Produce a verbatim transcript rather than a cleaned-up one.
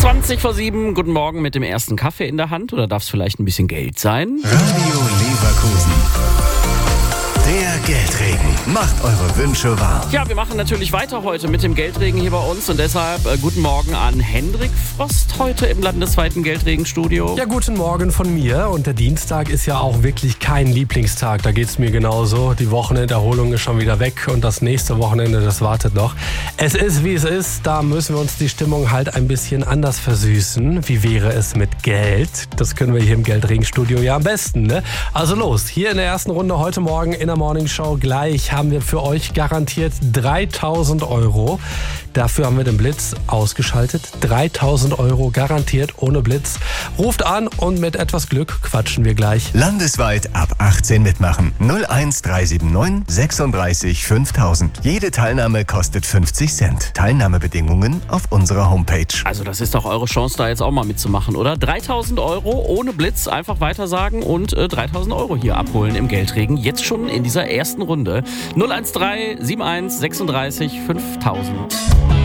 zwanzig vor sieben, guten Morgen mit dem ersten Kaffee in der Hand. Oder darf es vielleicht ein bisschen Geld sein? Radio Leverkusen. Der Geldregen macht eure Wünsche wahr. Ja, wir machen natürlich weiter heute mit dem Geldregen hier bei uns. Und deshalb äh, guten Morgen an Hendrik Frost heute im landesweiten Geldregenstudio. Ja, guten Morgen von mir. Und der Dienstag ist ja auch wirklich kein Lieblingstag. Da geht's mir genauso. Die Wochenenderholung ist schon wieder weg. Und das nächste Wochenende, das wartet noch. Es ist, wie es ist. Da müssen wir uns die Stimmung halt ein bisschen anders versüßen. Wie wäre es mit Geld? Das können wir hier im Geldregenstudio ja am besten, ne? Also los, hier in der ersten Runde heute Morgen in der Morning Show gleich haben wir für euch garantiert dreitausend Euro. Dafür haben wir den Blitz ausgeschaltet. dreitausend Euro garantiert ohne Blitz. Ruft an und mit etwas Glück quatschen wir gleich. Landesweit ab achtzehn mitmachen. null eins drei sieben neun sechsunddreißig fünftausend. Jede Teilnahme kostet fünfzig Cent. Teilnahmebedingungen auf unserer Homepage. Also das ist doch eure Chance, da jetzt auch mal mitzumachen, oder? dreitausend Euro ohne Blitz, einfach weitersagen und äh, dreitausend Euro hier abholen im Geldregen. Jetzt schon in dieser ersten Runde. null eins drei sieben eins sechsunddreißig fünftausend.